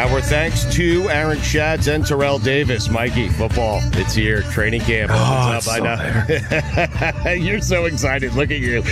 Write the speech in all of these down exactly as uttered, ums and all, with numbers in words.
Our thanks to Aaron Schatz and Terrell Davis. Mikey, football, it's here. Training camp. Oh, What's up? I know. You're so excited. Look at you.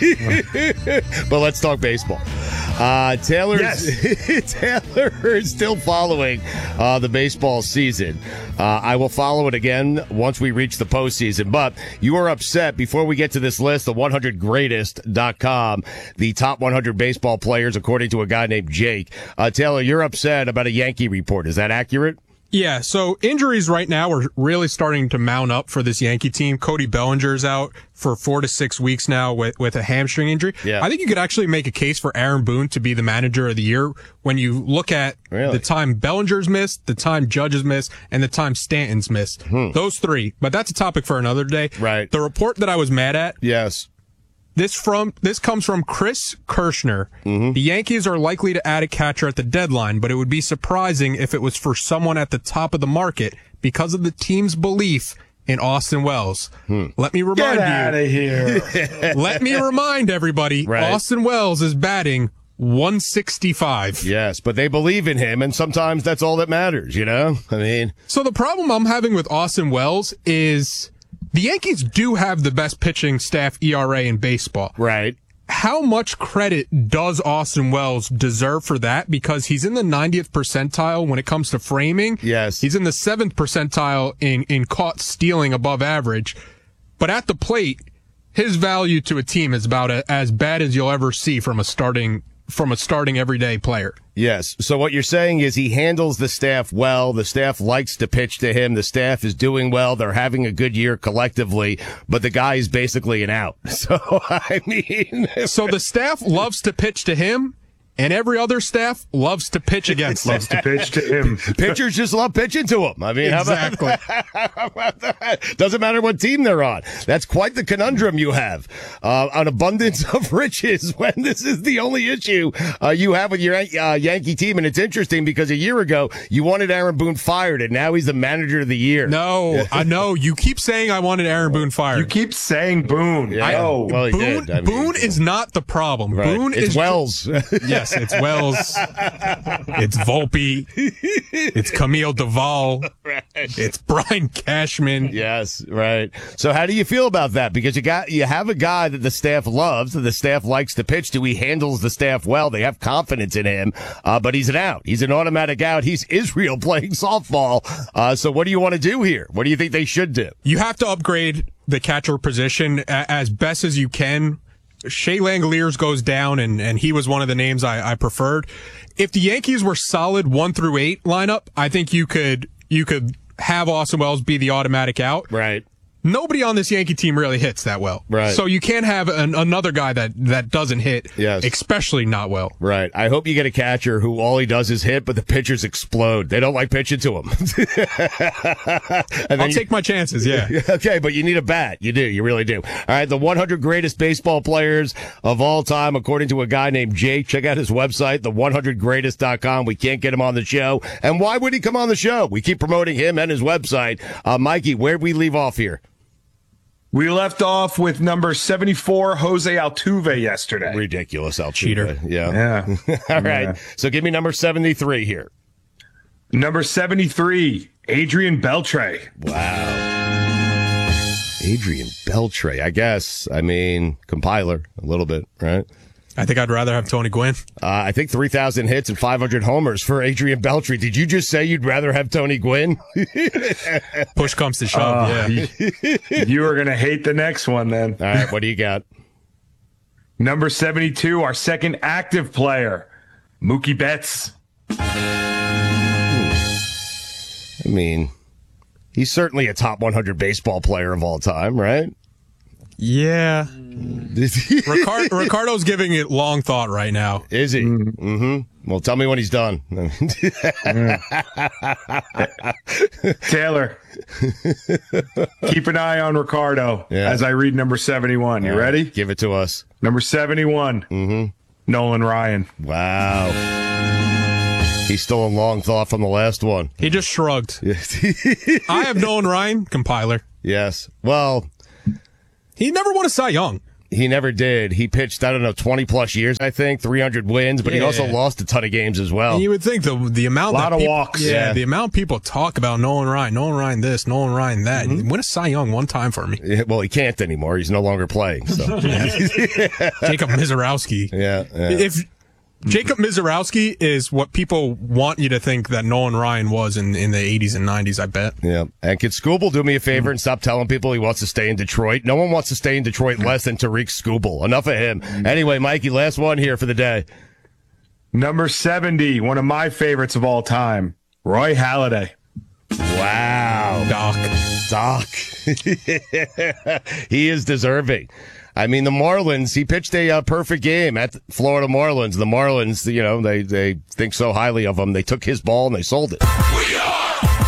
But let's talk baseball. Uh, Taylor's, yes. Taylor is still following uh, the baseball season. Uh, I will follow it again once we reach the postseason. But you are upset before we get to this list, the one hundred greatest dot com, the top one hundred baseball players, according to a guy named Jake. Uh, Taylor, you're upset about a Yankee report. Is that accurate? Yeah, so injuries right now are really starting to mount up for this Yankee team. Cody Bellinger's out for four to six weeks now with, with a hamstring injury. Yeah. I think you could actually make a case for Aaron Boone to be the manager of the year when you look at really? the time Bellinger's missed, the time Judge's missed, and the time Stanton's missed. Hmm. Those three. But that's a topic for another day. Right. The report that I was mad at. Yes. This from this comes from Chris Kirschner. Mm-hmm. The Yankees are likely to add a catcher at the deadline, but it would be surprising if it was for someone at the top of the market because of the team's belief in Austin Wells. Hmm. Let me remind Get out you. of here. Let me remind everybody. Right. Austin Wells is batting one sixty-five. Yes, but they believe in him, and sometimes that's all that matters, you know? I mean. So the problem I'm having with Austin Wells is the Yankees do have the best pitching staff E R A in baseball. Right. How much credit does Austin Wells deserve for that? Because he's in the ninetieth percentile when it comes to framing. Yes. He's in the seventh percentile in, in caught stealing above average. But at the plate, his value to a team is about a, as bad as you'll ever see from a starting from a starting everyday player. Yes. So what you're saying is he handles the staff well. The staff likes to pitch to him. The staff is doing well. They're having a good year collectively, but the guy is basically an out. So, I mean. So the staff loves to pitch to him, and every other staff loves to pitch against him. Loves to pitch to him. Pitchers just love pitching to him. I mean, Exactly. How about, how about that? Doesn't matter what team they're on. That's quite the conundrum you have. Uh, an abundance of riches when this is the only issue uh, you have with your uh, Yankee team. And it's interesting because a year ago you wanted Aaron Boone fired, and now he's the manager of the year. No, I know. You keep saying I wanted Aaron Boone fired. You keep saying Boone. Yeah. I know. Well, he Boone, did. I mean, Boone is not the problem. right. Boone it's is Wells. Yes, it's Wells. It's Volpe. It's Camille Duvall. Right. It's Brian Cashman. Yes, right. So how do you feel about that? Because you got you have a guy that the staff loves, that the staff likes to pitch to. He handles the staff well. They have confidence in him, uh, but he's an out. He's an automatic out. He's Israel playing softball. Uh, so what do you want to do here? What do you think they should do? You have to upgrade the catcher position a- as best as you can. Shea Langoliers goes down, and, and he was one of the names I, I preferred. If the Yankees were solid one through eight lineup, I think you could you could have Austin Wells be the automatic out. Right. Nobody on this Yankee team really hits that well. Right. So you can't have an, another guy that, that doesn't hit, Yes. especially not well. Right. I hope you get a catcher who all he does is hit, but the pitchers explode. They don't like pitching to him. And I'll you, take my chances, yeah. Okay, but you need a bat. You do. You really do. All right, the one hundred greatest baseball players of all time, according to a guy named Jake. Check out his website, the one hundred greatest dot com. We can't get him on the show. And why would he come on the show? We keep promoting him and his website. Uh, Mikey, where'd we leave off here? We left off with number seventy-four, Jose Altuve, yesterday. Ridiculous, Altuve. Cheater. Yeah. Yeah. All right. Yeah. So give me number seventy-three here. Number seventy-three, Adrian Beltre. Wow. Adrian Beltre, I guess. I mean, compiler a little bit, right? I think I'd rather have Tony Gwynn. Uh, I think three thousand hits and five hundred homers for Adrian Beltre. Did you just say you'd rather have Tony Gwynn? Push comes to shove, Uh, yeah. you, you are going to hate the next one then. All right, what do you got? Number seventy-two, our second active player, Mookie Betts. I mean, he's certainly a top one hundred baseball player of all time, right? Yeah. Ricard, Ricardo's giving it long thought right now. Is he? Mm-hmm. Well, tell me when he's done. Taylor, keep an eye on Ricardo Yeah. as I read number seventy-one. You All right, ready? give it to us. Number seventy-one, Mm-hmm. Nolan Ryan. Wow. He's still in long thought from the last one. He just shrugged. I have Nolan Ryan, compiler. Yes. Well, He never won a Cy Young. He never did. He pitched, I don't know, twenty plus years, I think, three hundred wins, but yeah. he also lost a ton of games as well. And you would think the the amount a lot that of people, walks. Yeah, Yeah, the amount people talk about Nolan Ryan, Nolan Ryan this, Nolan Ryan that. Mm-hmm. Win a Cy Young one time for me. Yeah, well, he can't anymore. He's no longer playing. So. Jacob Mizorowski. Yeah, yeah. If Jacob Mizorowski is what people want you to think that Nolan Ryan was in, in the eighties and nineties, I bet. Yeah. And can Skubal do me a favor and stop telling people he wants to stay in Detroit? No one wants to stay in Detroit less than Tariq Skubal. Enough of him. Anyway, Mikey, last one here for the day. Number seventy, one of my favorites of all time, Roy Halladay. Wow. Doc. Doc. He is deserving. I mean, the Marlins, he pitched a uh, perfect game at the Florida Marlins. The Marlins, you know, they, they think so highly of him. They took his ball and they sold it. We are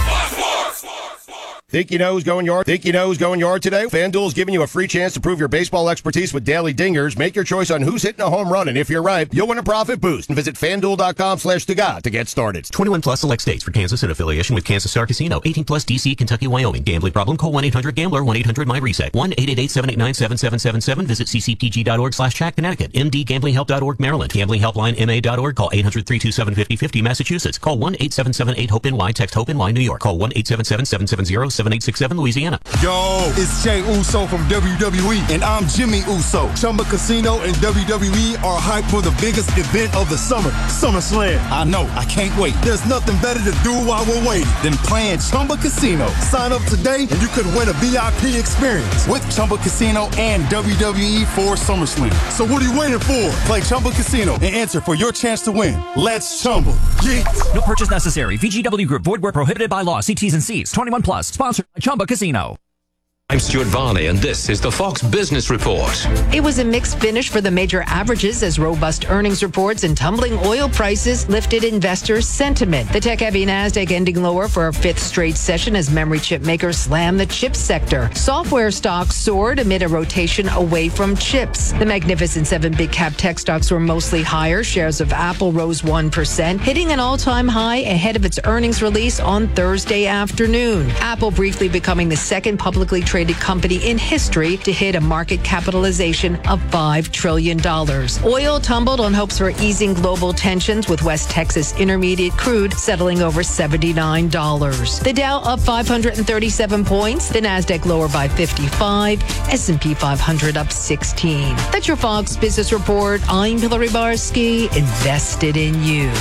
Think you know who's going yard? Think you know who's going yard today? FanDuel's giving you a free chance to prove your baseball expertise with daily dingers. Make your choice on who's hitting a home run, and if you're right, you'll win a profit boost. And visit FanDuel.com slash to God to get started. twenty-one plus select states for Kansas in affiliation with Kansas Star Casino. eighteen plus D C, Kentucky, Wyoming. Gambling problem? Call one eight hundred gambler, one eight hundred my reset. one eight eight eight, seven eight nine, seven seven seven seven. Visit ccpg.org slash chat Connecticut. M D Gambling Help dot org Maryland. Gambling Helpline M A dot org. Call eight hundred, three two seven, five oh five oh Massachusetts. Call one eight seven seven eight, hope N Y. Text HOPE-N Y New York. Call one eight seven seven, seven seven zero, seven eight six seven Louisiana. Yo, it's Jay Uso from W W E, and I'm Jimmy Uso. Chumba Casino and W W E are hyped for the biggest event of the summer, SummerSlam. I know, I can't wait. There's nothing better to do while we're waiting than playing Chumba Casino. Sign up today, and you could win a V I P experience with Chumba Casino and W W E for SummerSlam. So what are you waiting for? Play Chumba Casino and enter for your chance to win. Let's Chumba. Yeah. No purchase necessary. V G W Group. Void where prohibited by law. See T's and C's. twenty-one plus. Sponsored by Chumba Casino. I'm Stuart Varney, and this is the Fox Business Report. It was a mixed finish for the major averages as robust earnings reports and tumbling oil prices lifted investors' sentiment. The tech-heavy NASDAQ ending lower for a fifth straight session as memory chip makers slam the chip sector. Software stocks soared amid a rotation away from chips. The Magnificent Seven big-cap tech stocks were mostly higher. Shares of Apple rose one percent, hitting an all-time high ahead of its earnings release on Thursday afternoon. Apple briefly becoming the second publicly traded company in history to hit a market capitalization of five trillion dollars. Oil tumbled on hopes for easing global tensions, with West Texas Intermediate crude settling over seventy-nine dollars. The Dow up five hundred thirty-seven points, the NASDAQ lower by fifty-five, S and P five hundred up sixteen. That's your Fox Business Report. I'm Hillary Barsky, invested in you.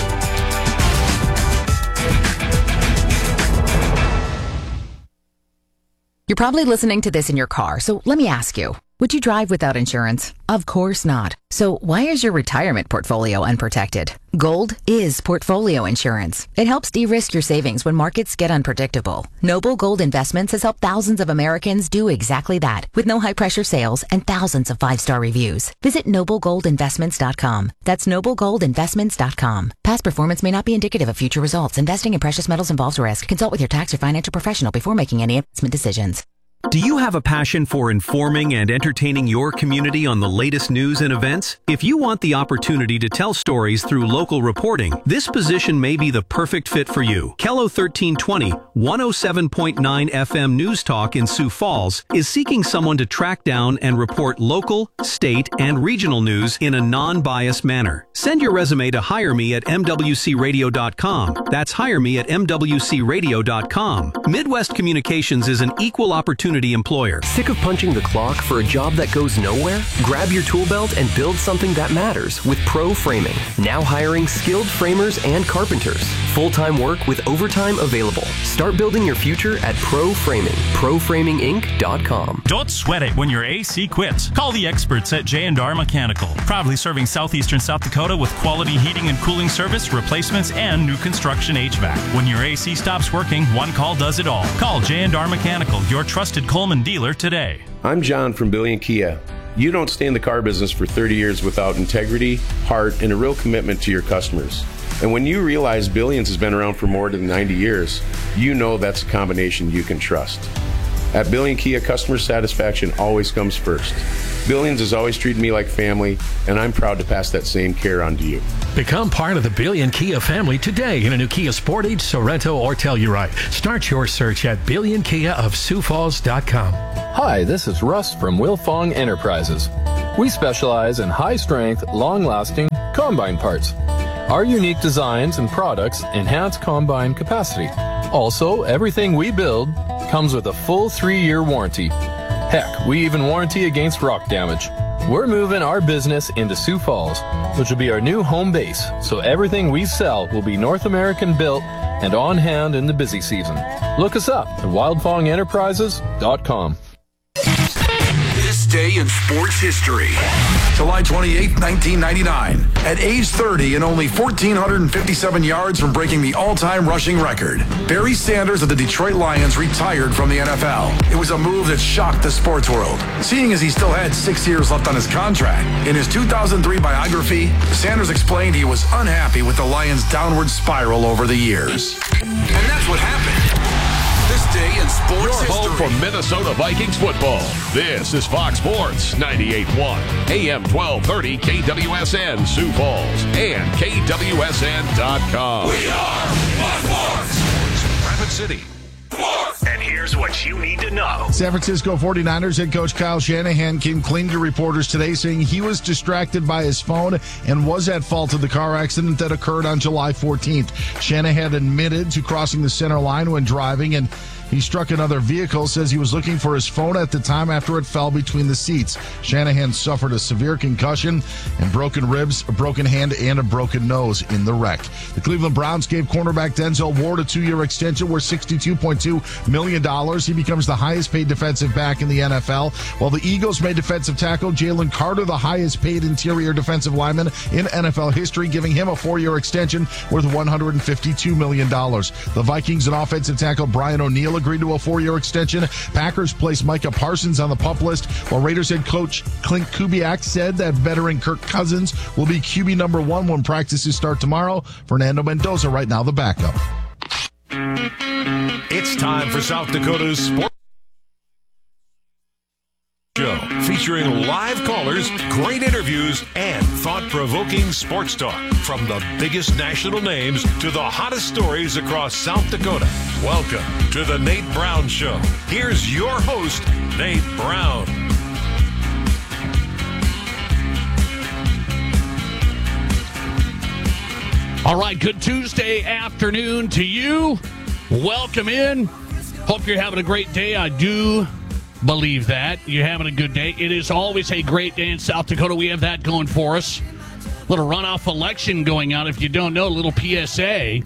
You're probably listening to this in your car, so let me ask you, would you drive without insurance? Of course not. So why is your retirement portfolio unprotected? Gold is portfolio insurance. It helps de-risk your savings when markets get unpredictable. Noble Gold Investments has helped thousands of Americans do exactly that, with no high-pressure sales and thousands of five-star reviews. Visit noble gold investments dot com. That's noble gold investments dot com. Past performance may not be indicative of future results. Investing in precious metals involves risk. Consult with your tax or financial professional before making any investment decisions. Do you have a passion for informing and entertaining your community on the latest news and events? If you want the opportunity to tell stories through local reporting, this position may be the perfect fit for you. Kello thirteen twenty, one oh seven point nine F M News Talk in Sioux Falls is seeking someone to track down and report local, state, and regional news in a non-biased manner. Send your resume to hire me at m w c radio dot com. That's hire me at m w c radio dot com. Midwest Communications is an equal opportunity employer. Sick of punching the clock for a job that goes nowhere? Grab your tool belt and build something that matters with Pro Framing. Now hiring skilled framers and carpenters. Full-time work with overtime available. Start building your future at Pro Framing. pro framing inc dot com. Don't sweat it when your A C quits. Call the experts at J and R Mechanical. Proudly serving southeastern South Dakota with quality heating and cooling service, replacements, and new construction H V A C. When your A C stops working, one call does it all. Call J and R Mechanical, your trusted Coleman dealer today. I'm John from Billion Kia. You don't stay in the car business for thirty years without integrity, heart, and a real commitment to your customers. And when you realize Billions has been around for more than ninety years, you know that's a combination you can trust. At Billion Kia, customer satisfaction always comes first. Billions has always treated me like family, and I'm proud to pass that same care on to you. Become part of the Billion Kia family today in a new Kia Sportage, Sorento, or Telluride. Start your search at billion kia of sioux falls dot com. Hi, this is Russ from Wilfong Enterprises. We specialize in high-strength, long-lasting combine parts. Our unique designs and products enhance combine capacity. Also, everything we build comes with a full three-year warranty. Heck, we even warranty against rock damage. We're moving our business into Sioux Falls, which will be our new home base, so everything we sell will be North American built and on hand in the busy season. Look us up at wildfong enterprises dot com. This day in sports history. July twenty-eighth, nineteen ninety-nine. At age thirty and only one thousand four hundred fifty-seven yards from breaking the all-time rushing record, Barry Sanders of the Detroit Lions retired from the N F L. It was a move that shocked the sports world, seeing as he still had six years left on his contract. In his two thousand three biography, Sanders explained he was unhappy with the Lions' downward spiral over the years. And that's what happened. This day in sports Your history. home for Minnesota Vikings football. This is Fox Sports ninety-eight point one, A M twelve thirty K W S N Sioux Falls and K W S N dot com. We are Fox Sports. Rapid City. And here's what you need to know. San Francisco forty-niners head coach Kyle Shanahan came clean to reporters today, saying he was distracted by his phone and was at fault of the car accident that occurred on July fourteenth. Shanahan admitted to crossing the center line when driving, and he struck another vehicle, says he was looking for his phone at the time after it fell between the seats. Shanahan suffered a severe concussion and broken ribs, a broken hand, and a broken nose in the wreck. The Cleveland Browns gave cornerback Denzel Ward a two-year extension worth sixty-two point two million dollars. He becomes the highest-paid defensive back in the N F L, while the Eagles made defensive tackle Jalen Carter the highest-paid interior defensive lineman in N F L history, giving him a four-year extension worth one hundred fifty-two million dollars. The Vikings and offensive tackle Brian O'Neill agreed to a four-year extension. Packers placed Micah Parsons on the PUP list, while Raiders head coach Clint Kubiak said that veteran Kirk Cousins will be Q B number one when practices start tomorrow. Fernando Mendoza right now the backup. It's time for South Dakota's Sports Show, featuring live callers, great interviews, and thought-provoking sports talk. From the biggest national names to the hottest stories across South Dakota. Welcome to the Nate Brown Show. Here's your host, Nate Brown. All right, good Tuesday afternoon to you. Welcome in. Hope you're having a great day. I do believe that. You're having a good day. It is always a great day in South Dakota. We have that going for us. Little runoff election going on. If you don't know, a little P S A.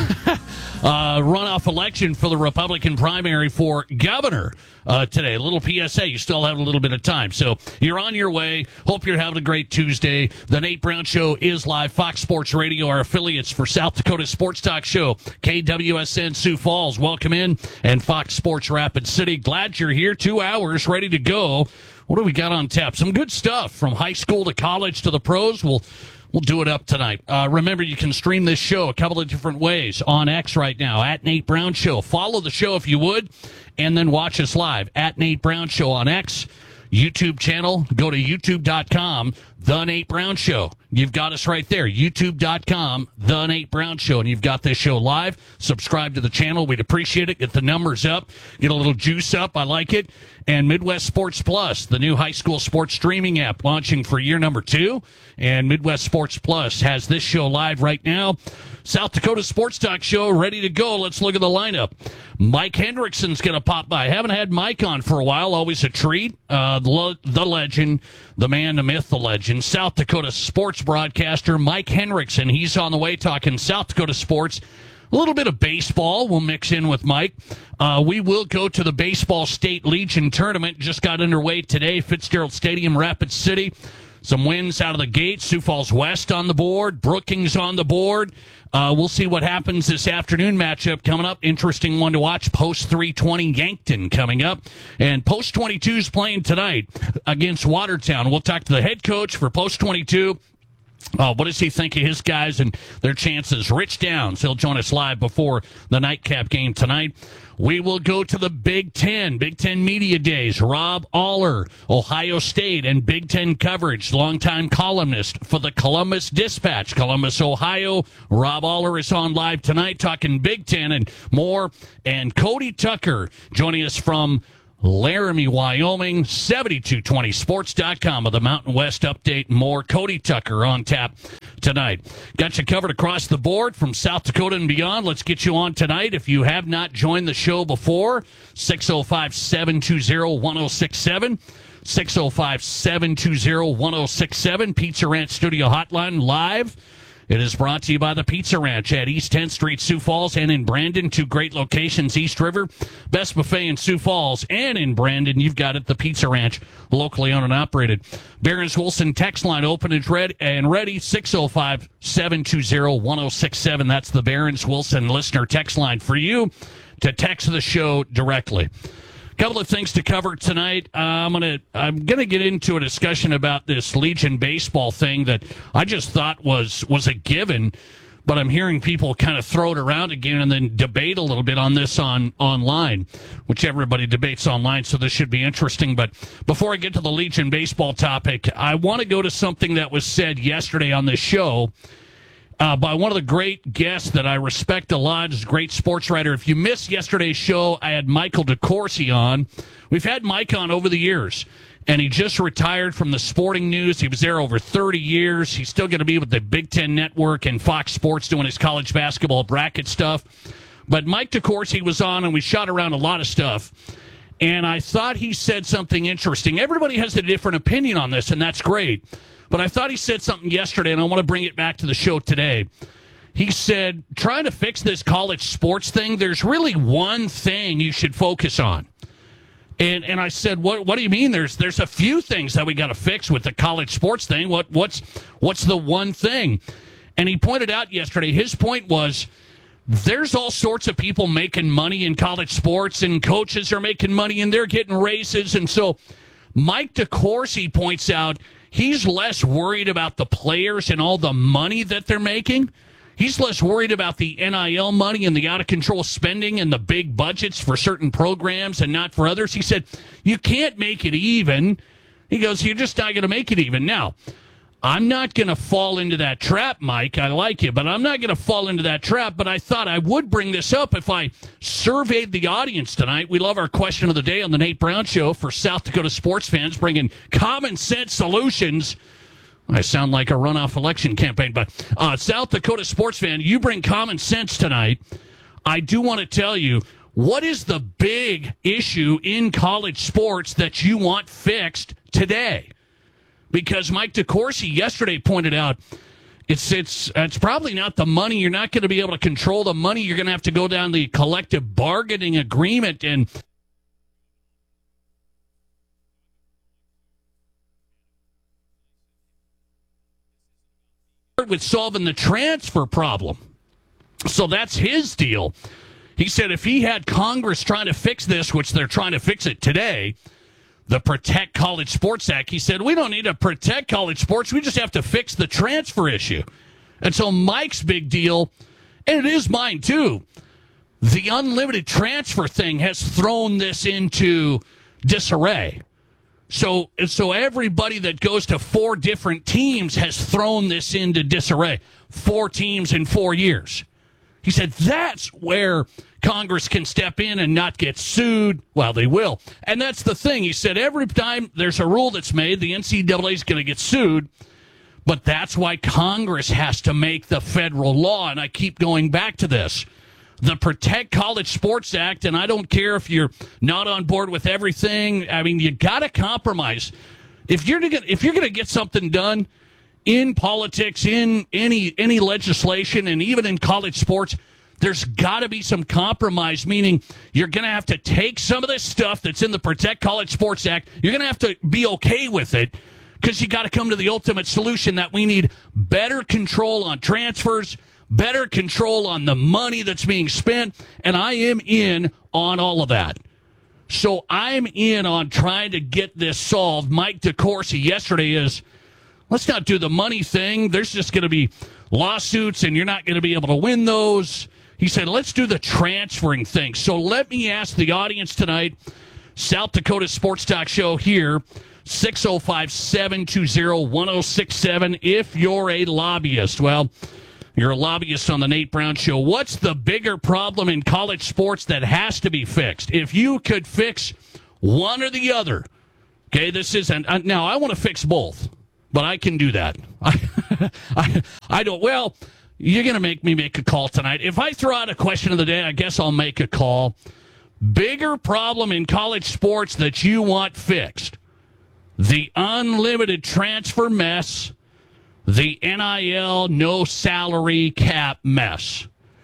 uh, runoff election for the Republican primary for governor uh, today. A little P S A. You still have a little bit of time. So you're on your way. Hope you're having a great Tuesday. The Nate Brown Show is live. Fox Sports Radio, our affiliates for South Dakota Sports Talk Show. K W S N Sioux Falls, welcome in. And Fox Sports Rapid City. Glad you're here. Two hours ready to go. What do we got on tap? Some good stuff from high school to college to the pros. We'll We'll do it up tonight. Uh, remember, you can stream this show a couple of different ways on X right now, at Nate Brown Show. Follow the show if you would, and then watch us live at Nate Brown Show on X. YouTube channel, go to youtube dot com, The Nate Brown Show. You've got us right there, youtube dot com, The Nate Brown Show, and you've got this show live. Subscribe to the channel. We'd appreciate it. Get the numbers up. Get a little juice up. I like it. And Midwest Sports Plus, the new high school sports streaming app launching for year number two. And Midwest Sports Plus has this show live right now. South Dakota Sports Talk Show ready to go. Let's look at the lineup. Mike Hendrickson's going to pop by. Haven't had Mike on for a while. Always a treat. Uh, the, the legend, the man, the myth, the legend. South Dakota sports broadcaster Mike Hendrickson. He's on the way talking South Dakota sports. A little bit of baseball we'll mix in with Mike. Uh, we will go to the Baseball State Legion Tournament. Just got underway today. Fitzgerald Stadium, Rapid City. Some wins out of the gate. Sioux Falls West on the board. Brookings on the board. Uh, we'll see what happens this afternoon matchup coming up. Interesting one to watch. Post three twenty Yankton coming up. And Post twenty-two is playing tonight against Watertown. We'll talk to the head coach for Post twenty-two. Uh, what does he think of his guys and their chances? Rich Downs, he'll join us live before the nightcap game tonight. We will go to the Big Ten, Big Ten Media Days. Rob Aller, Ohio State, and Big Ten coverage, longtime columnist for the Columbus Dispatch, Columbus, Ohio. Rob Aller is on live tonight talking Big Ten and more. And Cody Tucker joining us from Laramie, Wyoming. seventy-two twenty sports dot com with a Mountain West update and more. Cody Tucker on tap tonight. Got you covered across the board from South Dakota and beyond. Let's get you on tonight. If you have not joined the show before, six oh five, seven two zero, one oh six seven. six oh five, seven two zero, one oh six seven. Pizza Ranch Studio Hotline live. It is brought to you by the Pizza Ranch at East tenth Street, Sioux Falls, and in Brandon. Two great locations, East River, best buffet in Sioux Falls, and in Brandon, you've got it, the Pizza Ranch, locally owned and operated. Barron's Wilson text line open and ready, and ready, six oh five, seven two zero, one oh six seven. That's the Barron's Wilson listener text line for you to text the show directly. Couple of things to cover tonight. Uh, I'm gonna I'm gonna get into a discussion about this Legion baseball thing that I just thought was was a given, but I'm hearing people kind of throw it around again and then debate a little bit on this on online, which everybody debates online. So this should be interesting. But before I get to the Legion baseball topic, I want to go to something that was said yesterday on this show. Uh, by one of the great guests that I respect a lot, is a great sports writer. If you missed yesterday's show, I had Michael DeCourcy on. We've had Mike on over the years, and he just retired from the Sporting News. He was there over thirty years. He's still going to be with the Big Ten Network and Fox Sports doing his college basketball bracket stuff. But Mike DeCourcy was on, and we shot around a lot of stuff. And I thought he said something interesting. Everybody has a different opinion on this, and that's great. But I thought he said something yesterday, and I want to bring it back to the show today. He said, trying to fix this college sports thing, there's really one thing you should focus on. And and I said, what what do you mean? There's there's a few things that we got to fix with the college sports thing. What what's what's the one thing? And he pointed out yesterday, his point was, there's all sorts of people making money in college sports, and coaches are making money, and they're getting raises. And so Mike DeCourcy points out, he's less worried about the players and all the money that they're making. He's less worried about the N I L money and the out-of-control spending and the big budgets for certain programs and not for others. He said, you can't make it even. He goes, you're just not going to make it even. Now, I'm not going to fall into that trap, Mike. I like you, but I'm not going to fall into that trap. But I thought I would bring this up if I surveyed the audience tonight. We love our question of the day on the Nate Brown Show for South Dakota sports fans, bringing common sense solutions. I sound like a runoff election campaign, but uh, South Dakota sports fan, you bring common sense tonight. I do want to tell you, what is the big issue in college sports that you want fixed today? Because Mike DeCourcy yesterday pointed out, it's it's it's probably not the money. You're not going to be able to control the money. You're going to have to go down the collective bargaining agreement and with solving the transfer problem. So that's his deal. He said if he had Congress trying to fix this, which they're trying to fix it today, the Protect College Sports Act, he said, we don't need to protect college sports. We just have to fix the transfer issue. And so Mike's big deal, and it is mine too, the unlimited transfer thing has thrown this into disarray. So, so everybody that goes to four different teams has thrown this into disarray. Four teams in four years. He said that's where Congress can step in and not get sued. Well, they will. And that's the thing. He said every time there's a rule that's made, the N C double A is going to get sued. But that's why Congress has to make the federal law. And I keep going back to this. The Protect College Sports Act, and I don't care if you're not on board with everything. I mean, you got to compromise. If you're going if you're going to get something done in politics, in any any legislation, and even in college sports, there's got to be some compromise, meaning you're going to have to take some of this stuff that's in the Protect College Sports Act. You're going to have to be okay with it because you got to come to the ultimate solution that we need better control on transfers, better control on the money that's being spent, and I am in on all of that. So I'm in on trying to get this solved. Mike DeCourcy yesterday is, let's not do the money thing. There's just going to be lawsuits, and you're not going to be able to win those. He said, let's do the transferring thing. So let me ask the audience tonight, South Dakota Sports Talk Show here, six oh five, seven two zero, one oh six seven, if you're a lobbyist. Well, you're a lobbyist on the Nate Brown Show. What's the bigger problem in college sports that has to be fixed? If you could fix One or the other. Okay, this isn't. Uh, now, I want to fix both, but I can do that. I, I, I don't. Well, you're going to make me make a call tonight. If I throw out a question of the day, I guess I'll make a call. Bigger problem in college sports that you want fixed: the unlimited transfer mess, the N I L no salary cap mess.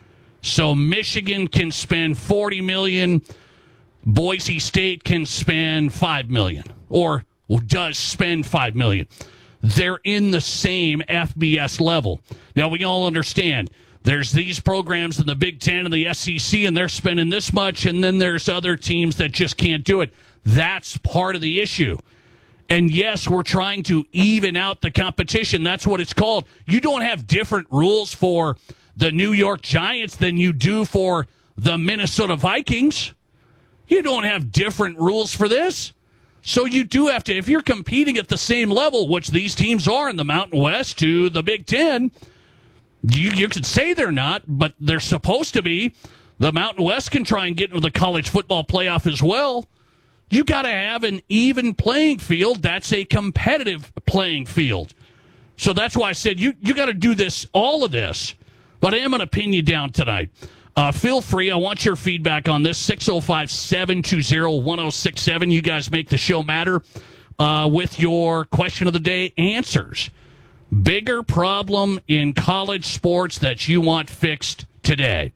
So Michigan can spend forty million dollars, Boise State can spend five million dollars, or does spend five million dollars. They're in the same F B S level. Now, we all understand there's these programs in the Big Ten and the S E C, and they're spending this much, and then there's other teams that just can't do it. That's part of the issue. And yes, we're trying to even out the competition. That's what it's called. You don't have different rules for the New York Giants than you do for the Minnesota Vikings. You don't have different rules for this. So you do have to, if you're competing at the same level, which these teams are in the Mountain West to the Big Ten, you, you could say they're not, but they're supposed to be. The Mountain West can try and get into the college football playoff as well. You got to have an even playing field. That's a competitive playing field. So that's why I said you, you got to do this, all of this. But I am going to pin you down tonight. Uh, feel free. I want your feedback on this. six oh five, seven two oh, one oh six seven. You guys make the show matter uh, with your question of the day answers. Bigger problem in college sports that you want fixed today: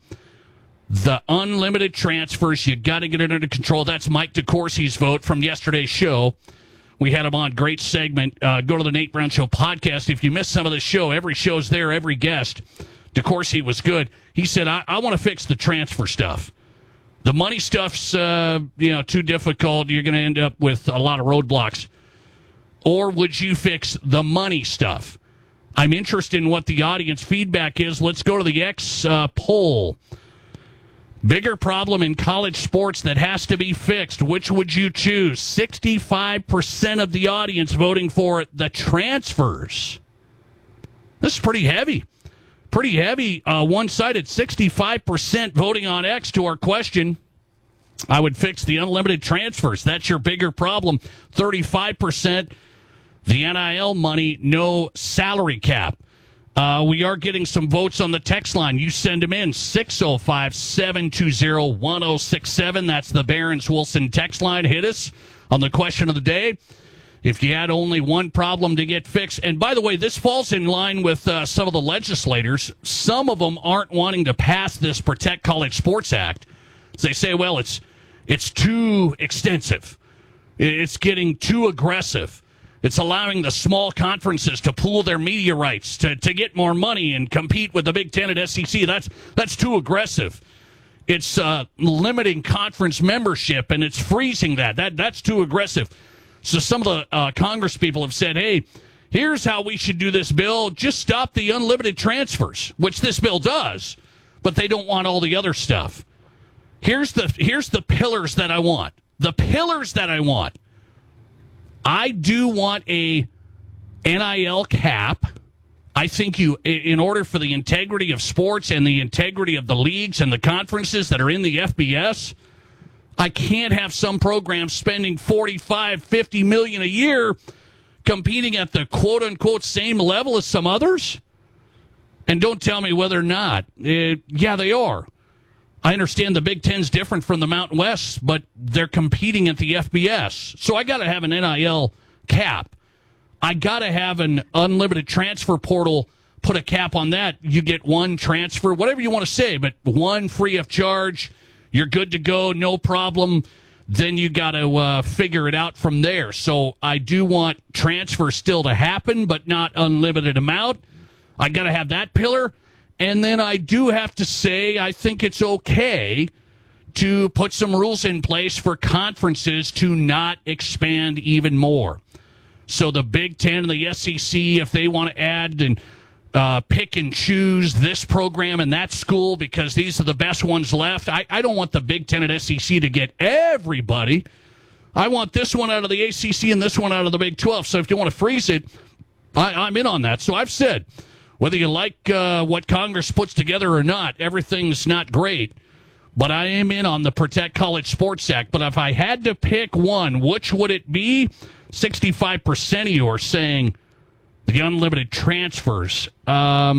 the unlimited transfers. You got to get it under control. That's Mike DeCourcy's vote from yesterday's show. We had him on. Great segment. Uh, go to the Nate Brown Show podcast. If you missed some of the show, every show's there, every guest. DeCourcy was good. He said, I, I want to fix the transfer stuff. The money stuff's uh, you know too difficult. You're going to end up with a lot of roadblocks. Or would you fix the money stuff? I'm interested in what the audience feedback is. Let's go to the X uh, poll. Bigger problem in college sports that has to be fixed. Which would you choose? sixty-five percent of the audience voting for the transfers. This is pretty heavy. Pretty heavy, uh, one-sided. sixty-five percent voting on X to our question. I would fix the unlimited transfers. That's your bigger problem. thirty-five percent. The N I L money, no salary cap. Uh, we are getting some votes on the text line. You send them in, six oh five, seven two oh, one oh six seven. That's the Barron's Wilson text line. Hit us on the question of the day. If you had only one problem to get fixed. And by the way, this falls in line with uh, some of the legislators. Some of them aren't wanting to pass this Protect College Sports Act. They say, well, it's it's too extensive. It's getting too aggressive. It's allowing the small conferences to pool their media rights to, to get more money and compete with the Big Ten and S E C. That's that's too aggressive. It's uh, limiting conference membership, and it's freezing that. That that's too aggressive. So some of the uh, Congress people have said, hey, here's how we should do this bill. Just stop the unlimited transfers, which this bill does, but they don't want all the other stuff. Here's the here's the pillars that I want. The pillars that I want. I do want a N I L cap. I think you, in order for the integrity of sports and the integrity of the leagues and the conferences that are in the F B S, I can't have some programs spending forty-five, fifty million a year competing at the quote unquote same level as some others. And don't tell me whether or not. Uh, yeah, they are. I understand the Big Ten's different from the Mountain West, but they're competing at the F B S. So I got to have an N I L cap. I got to have an unlimited transfer portal, put a cap on that. You get one transfer, whatever you want to say, but one free of charge. You're good to go, no problem. Then you got to uh, figure it out from there. So I do want transfer still to happen, but not unlimited amount. I got to have that pillar. And then I do have to say, I think it's okay to put some rules in place for conferences to not expand even more. So the Big Ten and the S E C, if they want to add and uh, pick and choose this program and that school because these are the best ones left, I, I don't want the Big Ten and S E C to get everybody. I want this one out of the A C C and this one out of the Big twelve. So if you want to freeze it, I, I'm in on that. So I've said, whether you like uh, what Congress puts together or not, everything's not great. but I am in on the Protect College Sports Act. But if I had to pick one, which would it be? sixty-five percent of you are saying the unlimited transfers. Um,